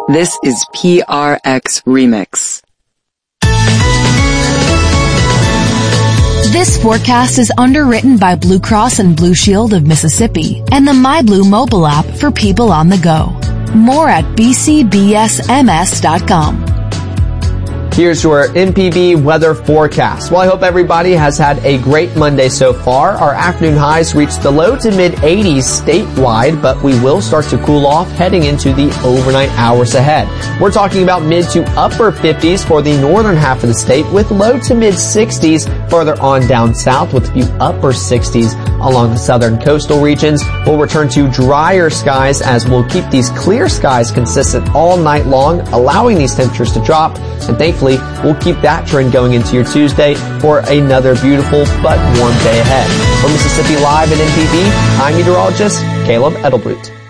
This is PRX Remix. This forecast is underwritten by Blue Cross and Blue Shield of Mississippi and the MyBlue mobile app for people on the go. More at bcbsms.com. Here's your MPB weather forecast. Well, I hope everybody has had a great Monday so far. Our afternoon highs reached the low to mid 80s statewide, but we will start to cool off heading into the overnight hours ahead. We're talking about mid to upper 50s for the northern half of the state, with low to mid 60s further on down south, with a few upper 60s along the southern coastal regions. We'll return to drier skies as we'll keep these clear skies consistent all night long, allowing these temperatures to drop. And thankfully, we'll keep that trend going into your Tuesday for another beautiful but warm day ahead. For Mississippi Live at MPB, I'm meteorologist Caleb Edelbrut.